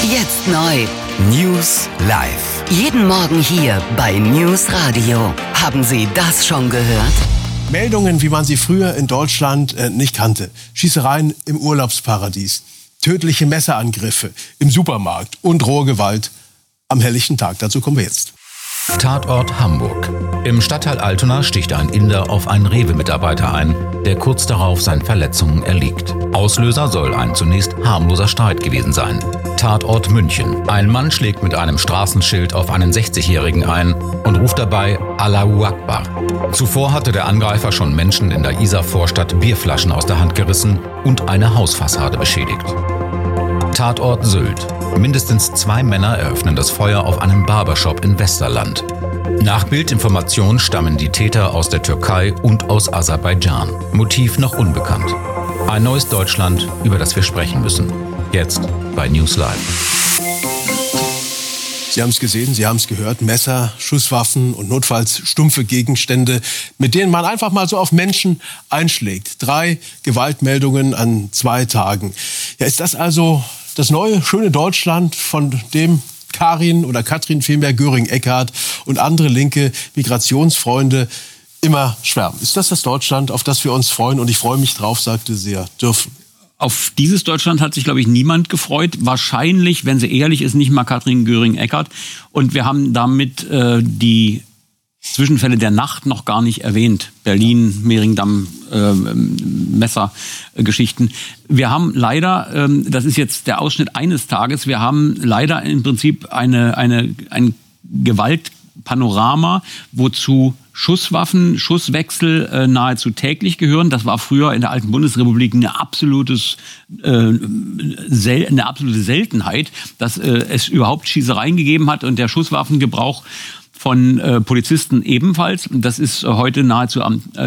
Jetzt neu. News live. Jeden Morgen hier bei News Radio. Haben Sie das schon gehört? Meldungen, wie man sie früher in Deutschland nicht kannte. Schießereien im Urlaubsparadies. Tödliche Messerangriffe im Supermarkt und rohe Gewalt am helllichten Tag. Dazu kommen wir jetzt. Tatort Hamburg. Im Stadtteil Altona sticht ein Inder auf einen Rewe-Mitarbeiter ein, der kurz darauf seinen Verletzungen erliegt. Auslöser soll ein zunächst harmloser Streit gewesen sein. Tatort München. Ein Mann schlägt mit einem Straßenschild auf einen 60-Jährigen ein und ruft dabei Allahu Akbar. Zuvor hatte der Angreifer schon Menschen in der Isarvorstadt Bierflaschen aus der Hand gerissen und eine Hausfassade beschädigt. Tatort Sylt. Mindestens 2 Männer eröffnen das Feuer auf einem Barbershop in Westerland. Nach Bildinformationen stammen die Täter aus der Türkei und aus Aserbaidschan. Motiv noch unbekannt. Ein neues Deutschland, über das wir sprechen müssen. Jetzt bei News Live. Sie haben es gesehen, Sie haben es gehört. Messer, Schusswaffen und notfalls stumpfe Gegenstände, mit denen man einfach mal so auf Menschen einschlägt. 3 Gewaltmeldungen an 2 Tagen. Ja, ist das also das neue, schöne Deutschland, von dem Katrin vielmehr Göring-Eckardt und andere linke Migrationsfreunde immer schwärmen? Ist das Deutschland, auf das wir uns freuen? Und ich freue mich drauf, sagte sie ja, dürfen. Auf dieses Deutschland hat sich, glaube ich, niemand gefreut. Wahrscheinlich, wenn sie ehrlich ist, nicht mal Katrin Göring-Eckardt. Und wir haben damit die Zwischenfälle der Nacht noch gar nicht erwähnt. Berlin, Mehringdamm, Messergeschichten. Wir haben leider, das ist jetzt der Ausschnitt eines Tages, wir haben leider im Prinzip ein Gewaltpanorama, wozu Schusswaffen, Schusswechsel nahezu täglich gehören. Das war früher in der alten Bundesrepublik eine absolute Seltenheit, dass es überhaupt Schießereien gegeben hat und der Schusswaffengebrauch von Polizisten ebenfalls. Das ist heute nahezu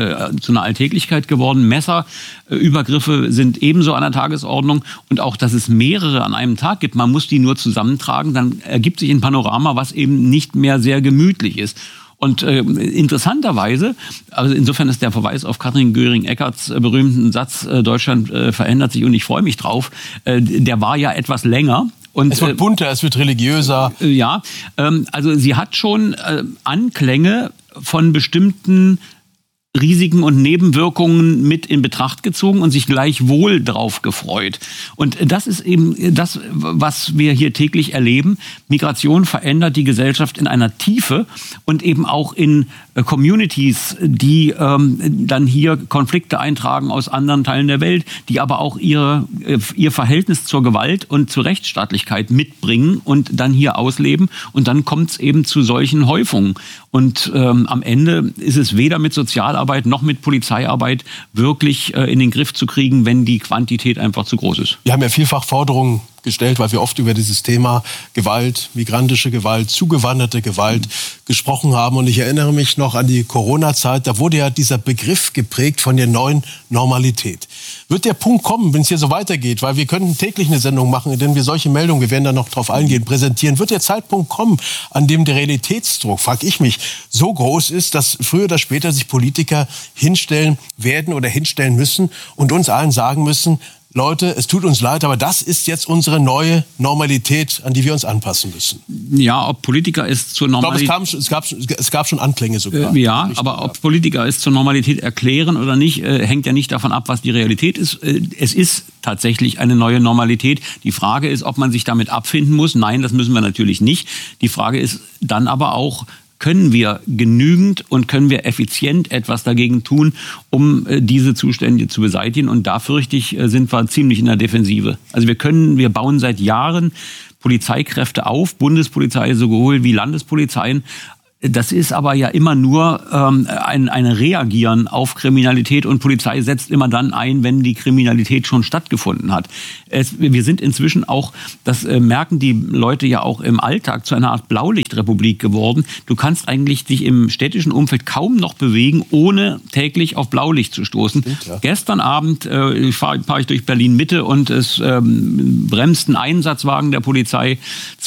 zu einer Alltäglichkeit geworden. Messerübergriffe sind ebenso an der Tagesordnung. Und auch, dass es mehrere an einem Tag gibt, man muss die nur zusammentragen, dann ergibt sich ein Panorama, was eben nicht mehr sehr gemütlich ist. Und interessanterweise, also insofern ist der Verweis auf Katrin Göring-Eckardts berühmten Satz, Deutschland verändert sich und ich freue mich drauf, der war ja etwas länger. Und, es wird bunter, es wird religiöser. Ja, also sie hat schon Anklänge von bestimmten Risiken und Nebenwirkungen mit in Betracht gezogen und sich gleichwohl drauf gefreut. Und das ist eben das, was wir hier täglich erleben. Migration verändert die Gesellschaft in einer Tiefe und eben auch in Communities, die dann hier Konflikte eintragen aus anderen Teilen der Welt, die aber auch ihr Verhältnis zur Gewalt und zur Rechtsstaatlichkeit mitbringen und dann hier ausleben. Und dann kommt es eben zu solchen Häufungen. Und am Ende ist es weder mit Sozialarbeit noch mit Polizeiarbeit wirklich in den Griff zu kriegen, wenn die Quantität einfach zu groß ist. Wir haben ja vielfach Forderungen gestellt, weil wir oft über dieses Thema Gewalt, migrantische Gewalt, zugewanderte Gewalt gesprochen haben. Und ich erinnere mich noch an die Corona-Zeit, da wurde ja dieser Begriff geprägt von der neuen Normalität. Wird der Punkt kommen, wenn es hier so weitergeht, weil wir können täglich eine Sendung machen, in der wir solche Meldungen, wir werden da noch drauf eingehen, präsentieren, wird der Zeitpunkt kommen, an dem der Realitätsdruck, frage ich mich, so groß ist, dass früher oder später sich Politiker hinstellen werden oder hinstellen müssen und uns allen sagen müssen, Leute, es tut uns leid, aber das ist jetzt unsere neue Normalität, an die wir uns anpassen müssen. Ja, ob Politiker es zur Normalität... Ich glaube, es gab schon Anklänge sogar. Ja, aber ob Politiker es zur Normalität erklären oder nicht, hängt ja nicht davon ab, was die Realität ist. Es ist tatsächlich eine neue Normalität. Die Frage ist, ob man sich damit abfinden muss. Nein, das müssen wir natürlich nicht. Die Frage ist dann aber auch, können wir genügend und können wir effizient etwas dagegen tun, um diese Zustände zu beseitigen? Und da fürchte ich, sind wir ziemlich in der Defensive. Also wir bauen seit Jahren Polizeikräfte auf, Bundespolizei sowohl wie Landespolizeien. Das ist aber ja immer nur ein Reagieren auf Kriminalität und Polizei setzt immer dann ein, wenn die Kriminalität schon stattgefunden hat. Wir sind inzwischen auch, das merken die Leute ja auch im Alltag, zu einer Art Blaulichtrepublik geworden. Du kannst eigentlich dich im städtischen Umfeld kaum noch bewegen, ohne täglich auf Blaulicht zu stoßen. Stimmt, ja. Gestern Abend fahr ich durch Berlin-Mitte und es bremst ein Einsatzwagen der Polizei.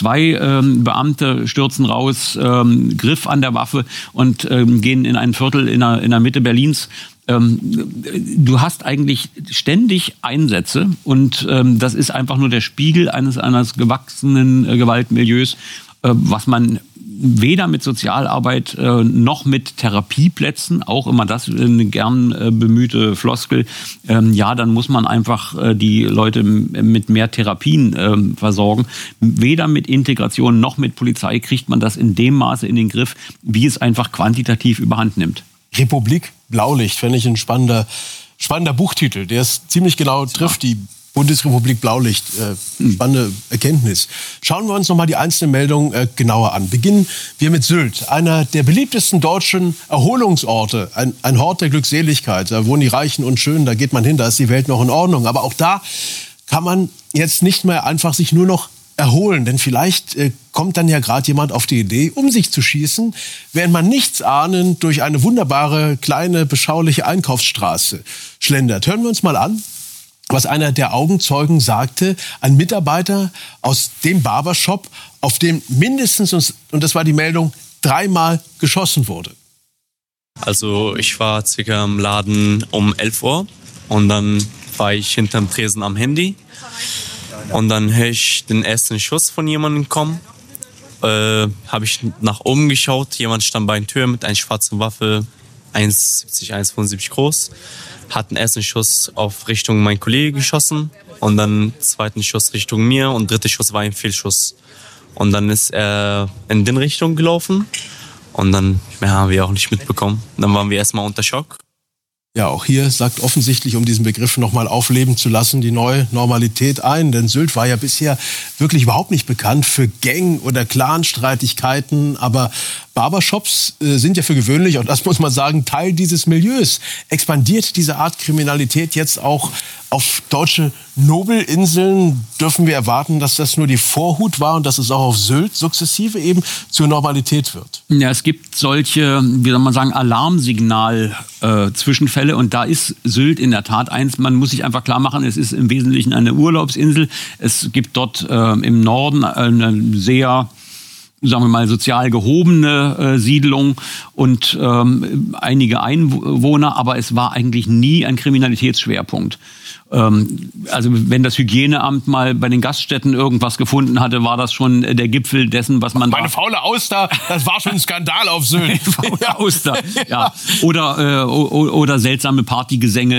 2 Beamte stürzen raus, Griff an der Waffe und gehen in ein Viertel in der Mitte Berlins. Du hast eigentlich ständig Einsätze und das ist einfach nur der Spiegel eines gewachsenen Gewaltmilieus, was man weder mit Sozialarbeit noch mit Therapieplätzen, auch immer das eine gern bemühte Floskel, dann muss man einfach die Leute mit mehr Therapien versorgen. Weder mit Integration noch mit Polizei kriegt man das in dem Maße in den Griff, wie es einfach quantitativ überhand nimmt. Republik Blaulicht, finde ich ein spannender Buchtitel, der es ziemlich genau trifft, die Bundesrepublik Blaulicht, spannende Erkenntnis. Schauen wir uns nochmal die einzelnen Meldungen genauer an. Beginnen wir mit Sylt, einer der beliebtesten deutschen Erholungsorte, ein Hort der Glückseligkeit. Da wohnen die Reichen und Schönen, da geht man hin, da ist die Welt noch in Ordnung. Aber auch da kann man jetzt nicht mehr einfach sich nur noch erholen, denn vielleicht kommt dann ja gerade jemand auf die Idee, um sich zu schießen, während man nichts ahnend durch eine wunderbare, kleine, beschauliche Einkaufsstraße schlendert. Hören wir uns mal an, was einer der Augenzeugen sagte, ein Mitarbeiter aus dem Barbershop, auf dem mindestens, und das war die Meldung, 3-mal geschossen wurde. Also ich war circa im Laden um 11 Uhr und dann war ich hinterm Tresen am Handy und dann höre ich den ersten Schuss von jemandem kommen. Habe ich nach oben geschaut, jemand stand bei der Tür mit einer schwarzen Waffe, 1,70, 1,75 groß. Hat einen ersten Schuss auf Richtung mein Kollege geschossen und dann zweiten Schuss Richtung mir und dritter Schuss war ein Fehlschuss. Und dann ist er in die Richtung gelaufen und dann haben wir auch nicht mitbekommen. Dann waren wir erstmal unter Schock. Ja, auch hier sagt offensichtlich, um diesen Begriff nochmal aufleben zu lassen, die neue Normalität ein. Denn Sylt war ja bisher wirklich überhaupt nicht bekannt für Gang- oder Clanstreitigkeiten. Aber Barbershops sind ja für gewöhnlich, und das muss man sagen, Teil dieses Milieus. Expandiert diese Art Kriminalität jetzt auch auf deutsche Nobelinseln? Dürfen wir erwarten, dass das nur die Vorhut war und dass es auch auf Sylt sukzessive eben zur Normalität wird? Ja, es gibt solche, wie soll man sagen, Alarmsignal-Zwischenfälle und da ist Sylt in der Tat eins. Man muss sich einfach klar machen, es ist im Wesentlichen eine Urlaubsinsel. Es gibt dort im Norden eine sehr, sagen wir mal, sozial gehobene Siedlung und einige Einwohner, aber es war eigentlich nie ein Kriminalitätsschwerpunkt. Also wenn das Hygieneamt mal bei den Gaststätten irgendwas gefunden hatte, war das schon der Gipfel dessen, was man Meine faule Auster, das war schon ein Skandal auf Sylt. Faule Auster, ja. Oder seltsame Partygesänge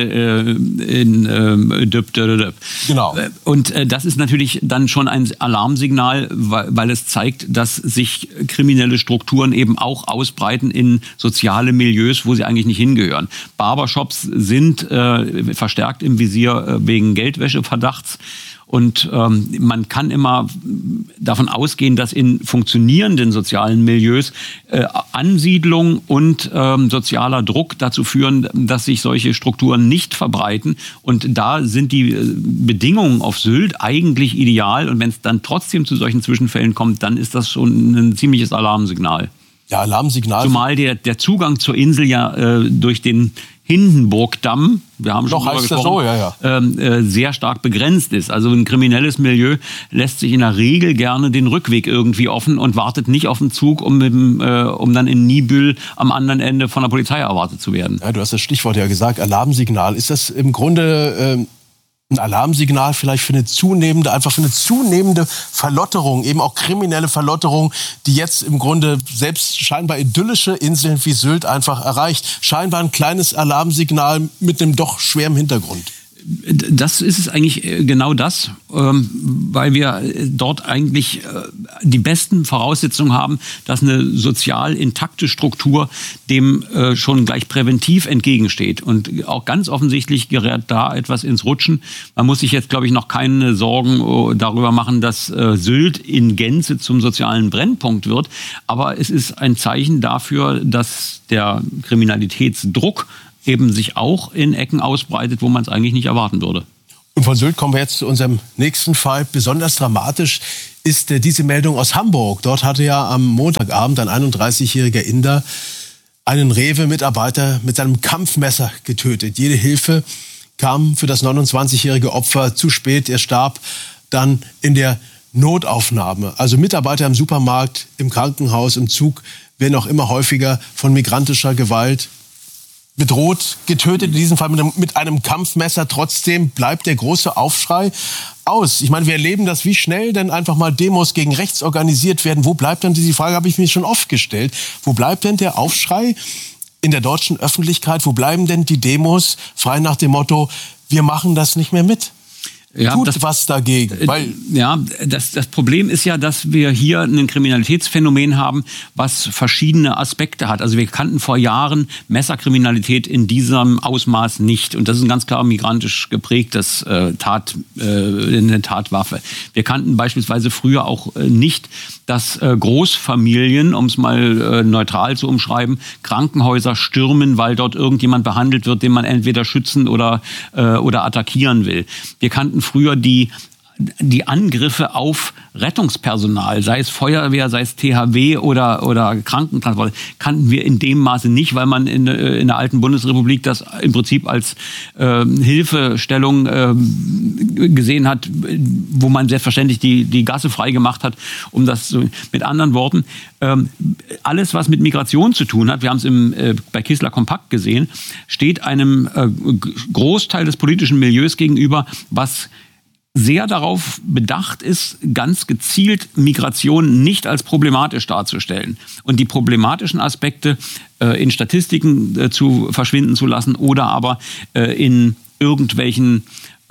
in Döp. Genau. Und das ist natürlich dann schon ein Alarmsignal, weil es zeigt, dass sich kriminelle Strukturen eben auch ausbreiten in soziale Milieus, wo sie eigentlich nicht hingehören. Barbershops sind verstärkt im Visier wegen Geldwäscheverdachts. Und man kann immer davon ausgehen, dass in funktionierenden sozialen Milieus Ansiedlung und sozialer Druck dazu führen, dass sich solche Strukturen nicht verbreiten. Und da sind die Bedingungen auf Sylt eigentlich ideal. Und wenn es dann trotzdem zu solchen Zwischenfällen kommt, dann ist das schon ein ziemliches Alarmsignal. Ja, Alarmsignal. Zumal der Zugang zur Insel ja durch den Hindenburgdamm, wir haben schon drüber gesprochen, sehr stark begrenzt ist. Also ein kriminelles Milieu lässt sich in der Regel gerne den Rückweg irgendwie offen und wartet nicht auf den Zug, um dann in Niebüll am anderen Ende von der Polizei erwartet zu werden. Ja, du hast das Stichwort ja gesagt, Alarmsignal. Ist das im Grunde ein Alarmsignal vielleicht für eine zunehmende Verlotterung, eben auch kriminelle Verlotterung, die jetzt im Grunde selbst scheinbar idyllische Inseln wie Sylt einfach erreicht? Scheinbar ein kleines Alarmsignal mit einem doch schweren Hintergrund. Das ist es eigentlich genau das, weil wir dort eigentlich die besten Voraussetzungen haben, dass eine sozial intakte Struktur dem schon gleich präventiv entgegensteht. Und auch ganz offensichtlich gerät da etwas ins Rutschen. Man muss sich jetzt, glaube ich, noch keine Sorgen darüber machen, dass Sylt in Gänze zum sozialen Brennpunkt wird. Aber es ist ein Zeichen dafür, dass der Kriminalitätsdruck eben sich auch in Ecken ausbreitet, wo man es eigentlich nicht erwarten würde. Und von Sylt kommen wir jetzt zu unserem nächsten Fall. Besonders dramatisch ist diese Meldung aus Hamburg. Dort hatte ja am Montagabend ein 31-jähriger Inder einen Rewe-Mitarbeiter mit seinem Kampfmesser getötet. Jede Hilfe kam für das 29-jährige Opfer zu spät. Er starb dann in der Notaufnahme. Also Mitarbeiter im Supermarkt, im Krankenhaus, im Zug werden auch immer häufiger von migrantischer Gewalt bedroht, getötet, in diesem Fall mit einem Kampfmesser. Trotzdem bleibt der große Aufschrei aus. Ich meine, wir erleben das, wie schnell denn einfach mal Demos gegen rechts organisiert werden. Wo bleibt denn, diese Frage habe ich mir schon oft gestellt, wo bleibt denn der Aufschrei in der deutschen Öffentlichkeit? Wo bleiben denn die Demos frei nach dem Motto, wir machen das nicht mehr mit? Ja, Tut was dagegen. Weil das Problem ist ja, dass wir hier ein Kriminalitätsphänomen haben, was verschiedene Aspekte hat. Also wir kannten vor Jahren Messerkriminalität in diesem Ausmaß nicht. Und das ist ein ganz klar migrantisch geprägtes eine Tatwaffe. Wir kannten beispielsweise früher auch nicht, dass Großfamilien, um es mal neutral zu umschreiben, Krankenhäuser stürmen, weil dort irgendjemand behandelt wird, den man entweder schützen oder attackieren will. Wir kannten früher die Angriffe auf Rettungspersonal, sei es Feuerwehr, sei es THW oder Krankentransport, kannten wir in dem Maße nicht, weil man in der alten Bundesrepublik das im Prinzip als Hilfestellung gesehen hat, wo man selbstverständlich die Gasse frei gemacht hat, um das so, mit anderen Worten, alles, was mit Migration zu tun hat, wir haben es bei Kissler Kompakt gesehen, steht einem Großteil des politischen Milieus gegenüber, was sehr darauf bedacht ist, ganz gezielt Migration nicht als problematisch darzustellen und die problematischen Aspekte in Statistiken zu verschwinden zu lassen oder aber in irgendwelchen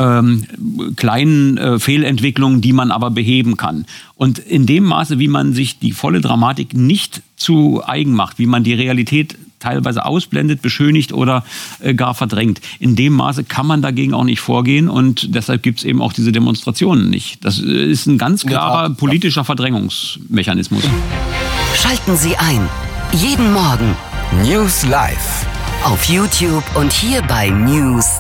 kleinen Fehlentwicklungen, die man aber beheben kann. Und in dem Maße, wie man sich die volle Dramatik nicht zu eigen macht, wie man die Realität teilweise ausblendet, beschönigt oder gar verdrängt, in dem Maße kann man dagegen auch nicht vorgehen und deshalb gibt es eben auch diese Demonstrationen nicht. Das ist ein ganz klarer politischer Verdrängungsmechanismus. Schalten Sie ein. Jeden Morgen News Live. auf YouTube und hier bei News